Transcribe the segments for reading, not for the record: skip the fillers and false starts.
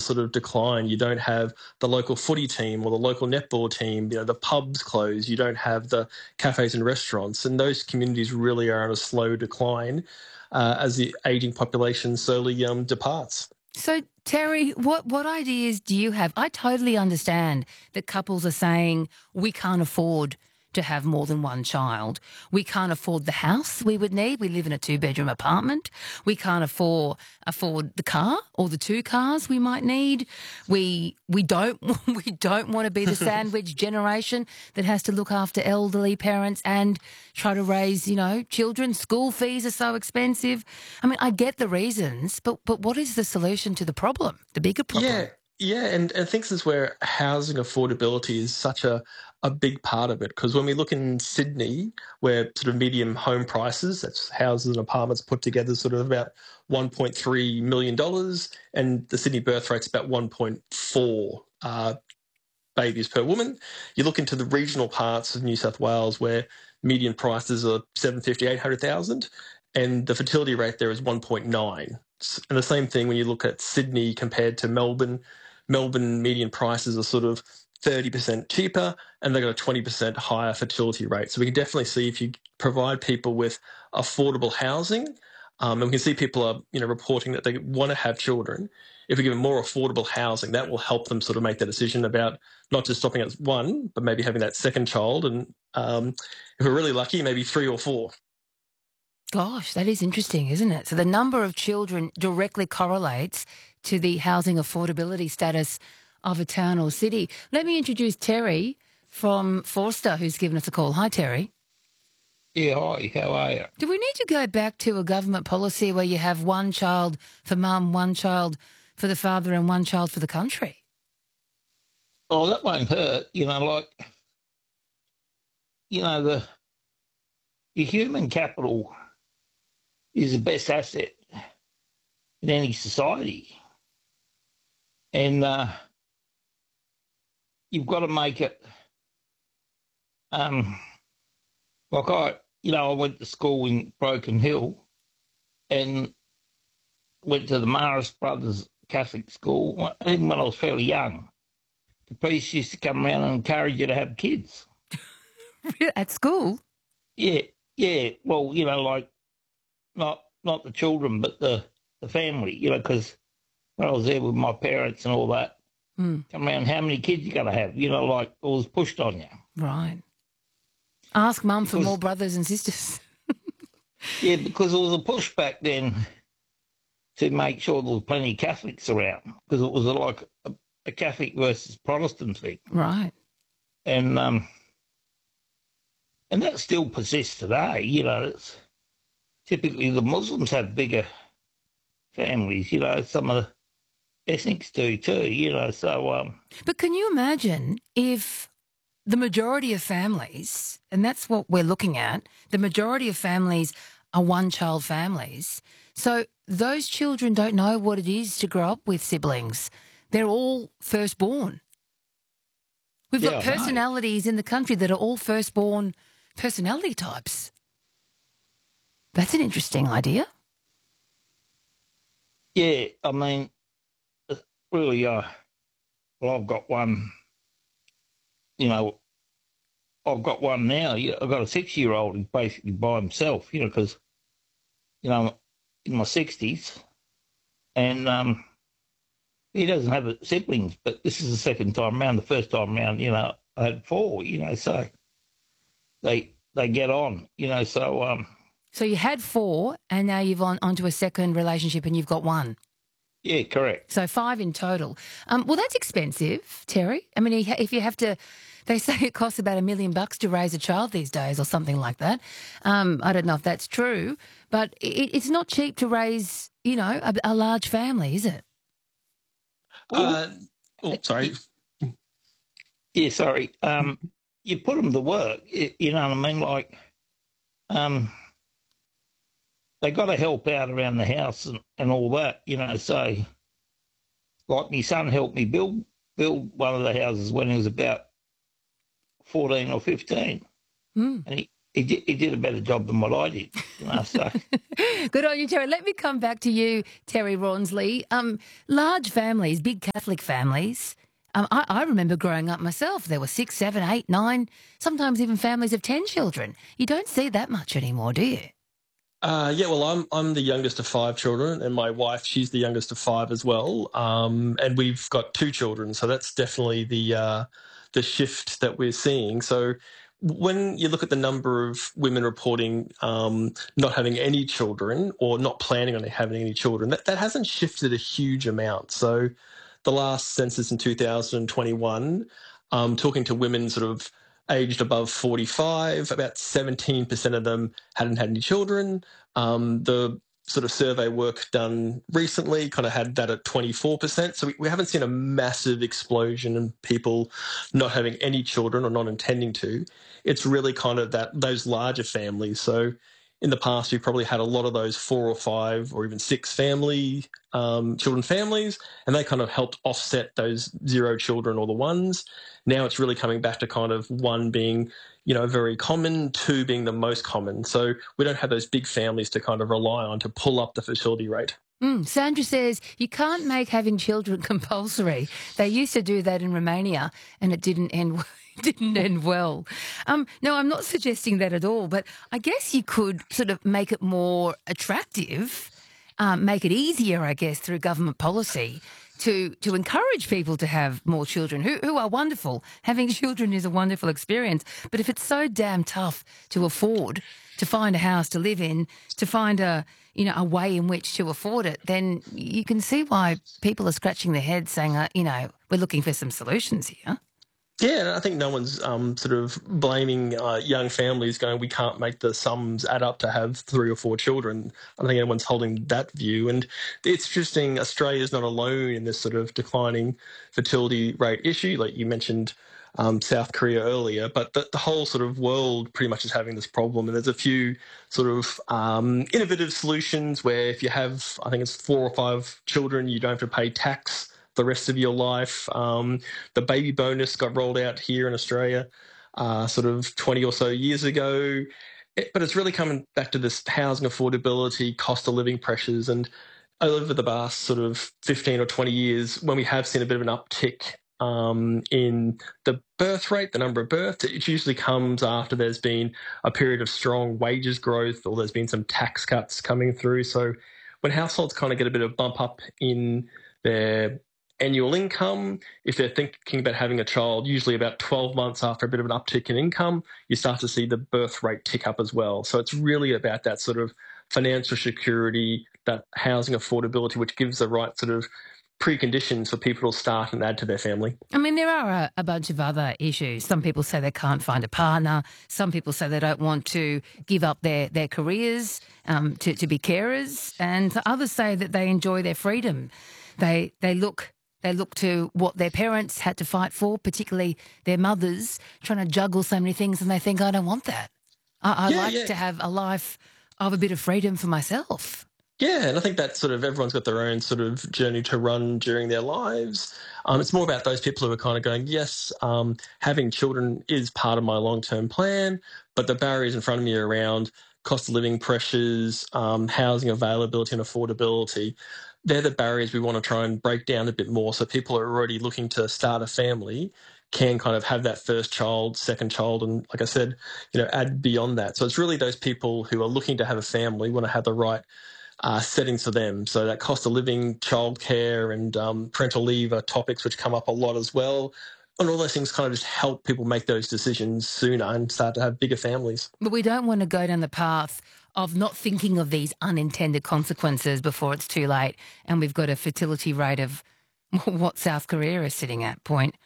sort of decline. You don't have the local footy team or the local netball team. You know, the pubs close. You don't have the cafes and restaurants, and those communities really are on a slow decline as the ageing population slowly departs. So, Terry, what ideas do you have? I totally understand that couples are saying we can't afford to have more than one child. We can't afford the house we would need. We live in a 2-bedroom apartment. We can't afford the car or the 2 cars we might need. We don't we don't want to be the sandwich generation that has to look after elderly parents and try to raise, children. School fees are so expensive. I mean, I get the reasons, but what is the solution to the problem, the bigger problem? Yeah, and I think this is where housing affordability is such a big part of it. Because when we look in Sydney, where sort of medium home prices, that's houses and apartments put together, sort of about $1.3 million, and the Sydney birth rate's about 1.4 babies per woman. You look into the regional parts of New South Wales where median prices are 750, 800,000, and the fertility rate there is 1.9. And the same thing when you look at Sydney compared to Melbourne. Melbourne median prices are sort of 30% cheaper, and they've got a 20% higher fertility rate. So we can definitely see if you provide people with affordable housing, and we can see people are, reporting that they want to have children. If we give them more affordable housing, that will help them sort of make that decision about not just stopping at 1, but maybe having that second child, and if we're really lucky, maybe 3 or 4. Gosh, that is interesting, isn't it? So the number of children directly correlates to the housing affordability status of a town or city. Let me introduce Terry from Forster, who's given us a call. Hi, Terry. Yeah, hi, how are you? Do we need to go back to a government policy where you have 1 child for mum, 1 child for the father and 1 child for the country? Oh, that won't hurt. The human capital is the best asset in any society. And you've got to make it, I went to school in Broken Hill and went to the Maris Brothers Catholic School, even when I was fairly young. The priest used to come around and encourage you to have kids. At school? Yeah. Well, not the children, but the family, because when I was there with my parents and all that, come around, how many kids you got to have? It was pushed on you. Right. Ask mum for more brothers and sisters. Yeah, because there was a push back then to make sure there was plenty of Catholics around, because it was like a Catholic versus Protestant thing. Right. And that still persists today. It's typically the Muslims have bigger families. Some of the ethnics do too. So. But can you imagine if the majority of families, and that's what we're looking at, the majority of families are 1-child families. So those children don't know what it is to grow up with siblings. They're all firstborn. We've got personalities in the country that are all firstborn personality types. That's an interesting idea. Yeah, I mean, really, well, I've got one, I've got one now. I've got a 6-year-old who's basically by himself, because, I'm in my 60s, and he doesn't have siblings, but this is the second time around. The first time around, I had 4, so they get on, so... So you had 4, and now you've onto a second relationship, and you've got 1. Yeah, correct. So 5 in total. Well, that's expensive, Terry. I mean, if you have to, they say it costs about $1 million to raise a child these days, or something like that. I don't know if that's true, but it's not cheap to raise, a large family, is it? Sorry. Yeah, sorry. You put them to work. You know what I mean? They got to help out around the house and all that, So, like my son helped me build one of the houses when he was about 14 or 15, and he did a better job than what I did. So. Good on you, Terry. Let me come back to you, Terry Rawnsley. Large families, big Catholic families. I remember growing up myself. There were 6, 7, 8, 9, sometimes even families of 10 children. You don't see that much anymore, do you? Yeah, well, I'm the youngest of 5 children, and my wife, she's the youngest of 5 as well. And we've got 2 children, so that's definitely the shift that we're seeing. So when you look at the number of women reporting not having any children or not planning on having any children, that hasn't shifted a huge amount. So the last census in 2021, talking to women sort of aged above 45, about 17% of them hadn't had any children. The sort of survey work done recently kind of had that at 24%. So we haven't seen a massive explosion in people not having any children or not intending to. It's really kind of those larger families. So in the past, we've probably had a lot of those 4 or 5 or even 6 children families, and they kind of helped offset those 0 children or the ones. Now it's really coming back to kind of 1 being, very common, 2 being the most common. So we don't have those big families to kind of rely on to pull up the fertility rate. Sandra says you can't make having children compulsory. They used to do that in Romania, and it didn't end well. No, I'm not suggesting that at all, but I guess you could sort of make it more attractive, make it easier, I guess, through government policy to encourage people to have more children who are wonderful. Having children is a wonderful experience. But if it's so damn tough to afford, to find a house to live in, to find a way in which to afford it, then you can see why people are scratching their heads saying, we're looking for some solutions here. Yeah, and I think no one's sort of blaming young families going, we can't make the sums add up to have 3 or 4 children. I don't think anyone's holding that view. And it's interesting, Australia's not alone in this sort of declining fertility rate issue. Like you mentioned South Korea earlier, but the whole sort of world pretty much is having this problem. And there's a few sort of innovative solutions where if you have, I think it's 4 or 5 children, you don't have to pay tax the rest of your life. The baby bonus got rolled out here in Australia sort of 20 or so years ago. But it's really coming back to this housing affordability, cost of living pressures. And over the past sort of 15 or 20 years, when we have seen a bit of an uptick in the birth rate, the number of births, it usually comes after there's been a period of strong wages growth or there's been some tax cuts coming through. So when households kind of get a bit of bump up in their annual income, if they're thinking about having a child, usually about 12 months after a bit of an uptick in income, you start to see the birth rate tick up as well. So it's really about that sort of financial security, that housing affordability, which gives the right sort of preconditions for people to start and add to their family. I mean, there are a bunch of other issues. Some people say they can't find a partner. Some people say they don't want to give up their careers to be carers. And others say that they enjoy their freedom. They look to what their parents had to fight for, particularly their mothers, trying to juggle so many things, and they think, I don't want that. I like to have a life of a bit of freedom for myself. Yeah, and I think that sort of everyone's got their own sort of journey to run during their lives. It's more about those people who are kind of going, yes, having children is part of my long-term plan, but the barriers in front of me around cost of living pressures, housing availability and affordability, they're the barriers we want to try and break down a bit more so people are already looking to start a family can kind of have that first child, second child, and like I said, add beyond that. So it's really those people who are looking to have a family, want to have the right settings for them. So that cost of living, childcare and parental leave are topics which come up a lot as well. And all those things kind of just help people make those decisions sooner and start to have bigger families. But we don't want to go down the path of not thinking of these unintended consequences before it's too late. And we've got a fertility rate of what South Korea is sitting at,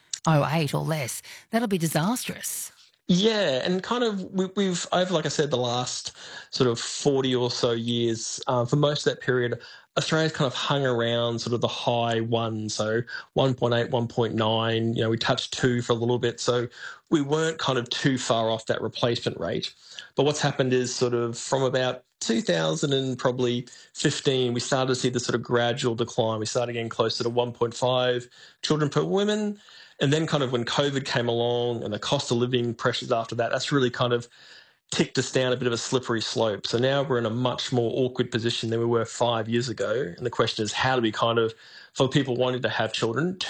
0.08 or less. That'll be disastrous. Yeah, and kind of we've over, like I said, the last sort of 40 or so years, for most of that period, Australia's kind of hung around sort of the high one, so 1.8, 1.9, we touched 2 for a little bit, so we weren't kind of too far off that replacement rate. But what's happened is sort of from about 2000 and probably 15, we started to see this sort of gradual decline. We started getting closer to 1.5 children per woman. And then kind of when COVID came along and the cost of living pressures after that, that's really kind of ticked us down a bit of a slippery slope. So now we're in a much more awkward position than we were 5 years ago. And the question is, how do we kind of, for people wanting to have children,